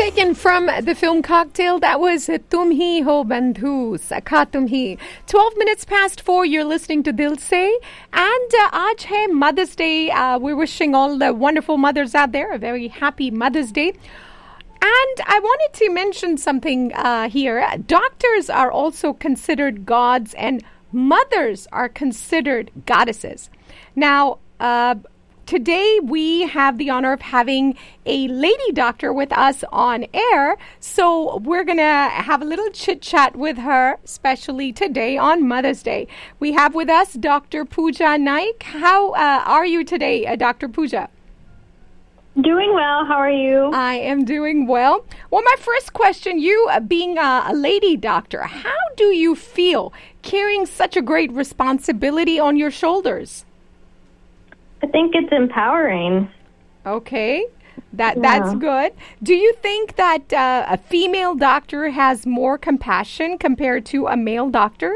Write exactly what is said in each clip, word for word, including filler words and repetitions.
Taken from the film Cocktail, that was Tum Hi Ho Bandhu, Sakha Tum Hi. twelve minutes past four, you're listening to Dil Se. And uh, aaj hai Mother's Day. Uh, we're wishing all the wonderful mothers out there a very happy Mother's Day. And I wanted to mention something uh, here. Doctors are also considered gods and mothers are considered goddesses. Now, uh, today we have the honor of having a lady doctor with us on air. So we're going to have a little chit chat with her, especially today on Mother's Day. We have with us Doctor Pooja Naik. How uh, are you today, uh, Doctor Pooja? Doing well. How are you? I am doing well. Well, my first question, you uh, being a, a lady doctor, how do you feel carrying such a great responsibility on your shoulders? I think it's empowering. Okay, that Yeah. that's good. Do you think that uh, a female doctor has more compassion compared to a male doctor?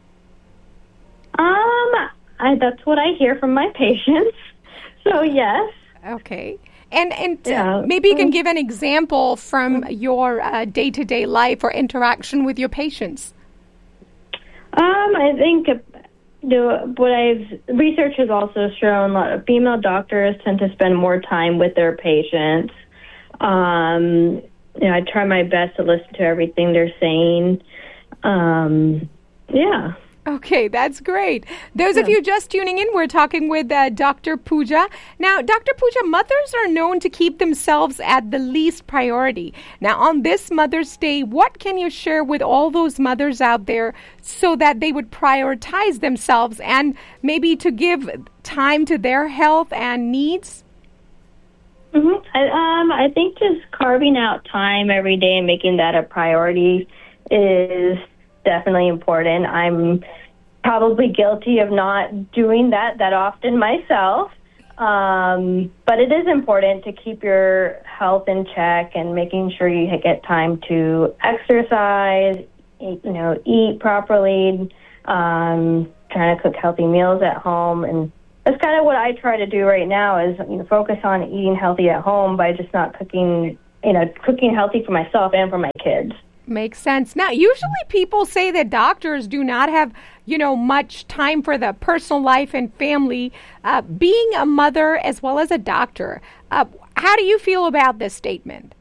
Um, I, that's what I hear from my patients. So, yes. Okay. And and Yeah. uh, maybe you can give an example from your uh, day-to-day life or interaction with your patients. Um, I think uh, the, what I've research has also shown a lot of female doctors tend to spend more time with their patients. Um, you know, I try my best to listen to everything they're saying. Um, yeah. Okay, that's great. Those of you just tuning in, we're talking with uh, Doctor Pooja. Now, Doctor Pooja, mothers are known to keep themselves at the least priority. Now, on this Mother's Day, what can you share with all those mothers out there so that they would prioritize themselves and maybe to give time to their health and needs? Mm-hmm. I, um, I think just carving out time every day and making that a priority is definitely important. I'm probably guilty of not doing that that often myself, um, but it is important to keep your health in check and making sure you get time to exercise, eat, you know, eat properly, um, trying to cook healthy meals at home. And that's kind of what I try to do right now is, you know, focus on eating healthy at home by just not cooking, you know, cooking healthy for myself and for my kids. Makes sense. Now, usually people say that doctors do not have, you know, much time for the personal life and family. Uh, being a mother as well as a doctor, uh, how do you feel about this statement?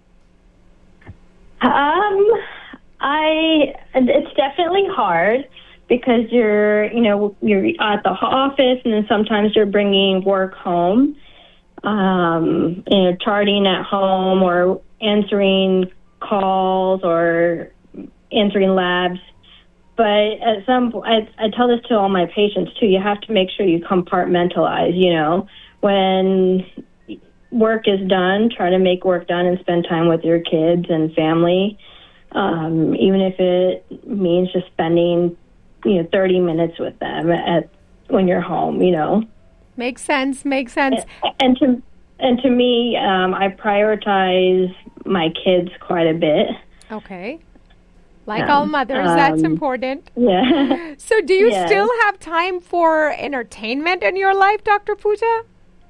Um, I it's definitely hard because you're, you know, you're at the office and then sometimes you're bringing work home, um, you know, charting at home or answering calls or answering labs. But at some point, I, I tell this to all my patients too, you have to make sure you compartmentalize, you know, when work is done, try to make work done and spend time with your kids and family. Um, even if it means just spending, you know, thirty minutes with them at when you're home, you know. Makes sense, makes sense. And, and to and to me, um, I prioritize my kids quite a bit. Okay. Like Um, all mothers, that's um, important. Yeah. So do you Yes. still have time for entertainment in your life, Doctor Pooja?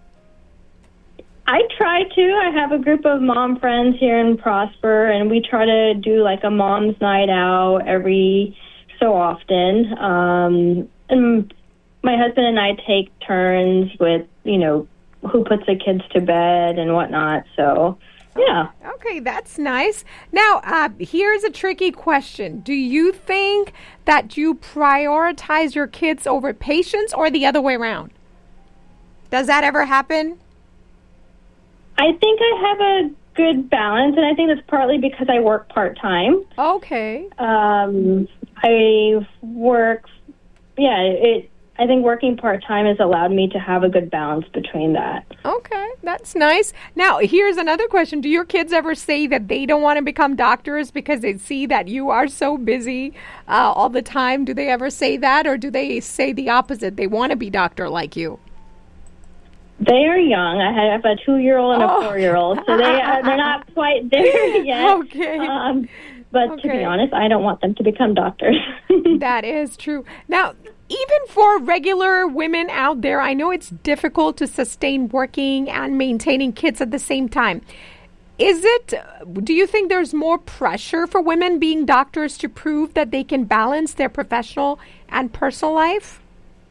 I try to. I have a group of mom friends here in Prosper, and we try to do like a mom's night out every so often. Um, and my husband and I take turns with, you know, who puts the kids to bed and whatnot. So, yeah. Okay, that's nice. Now, uh, here's a tricky question. Do you think that you prioritize your kids over patients or the other way around? Does that ever happen? I think I have a good balance, and I think that's partly because I work part-time. Okay. Um, I work, yeah, it. I think working part-time has allowed me to have a good balance between that. Okay, that's nice. Now, here's another question. Do your kids ever say that they don't want to become doctors because they see that you are so busy uh, all the time? Do they ever say that, or do they say the opposite? They want to be doctor like you? They are young. I have a two-year-old and a Oh. four-year-old, so they uh, they're not quite there yet. Okay. Um, but to Okay. be honest, I don't want them to become doctors. That is true. Now, even for regular women out there, I know it's difficult to sustain working and maintaining kids at the same time. is it, do you think there's more pressure for women being doctors to prove that they can balance their professional and personal life?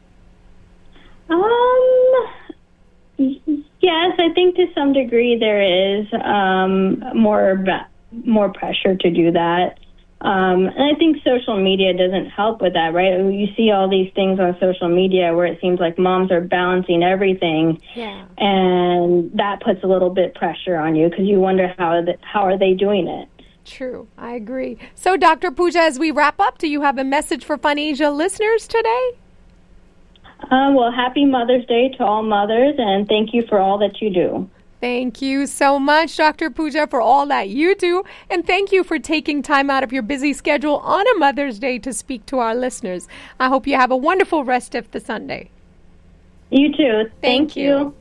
Um, yes, I think to some degree there is um, more more pressure to do that. Um, and I think social media doesn't help with that, right? You see all these things on social media where it seems like moms are balancing everything, yeah. and that puts a little bit pressure on you because you wonder how the, how are they doing it. True, I agree. So, Doctor Pooja, as we wrap up, do you have a message for Fun Asia listeners today? Uh, well, happy Mother's Day to all mothers, and thank you for all that you do. Thank you so much, Doctor Pooja, for all that you do. And thank you for taking time out of your busy schedule on a Mother's Day to speak to our listeners. I hope you have a wonderful rest of the Sunday. You too. Thank, Thank you. you.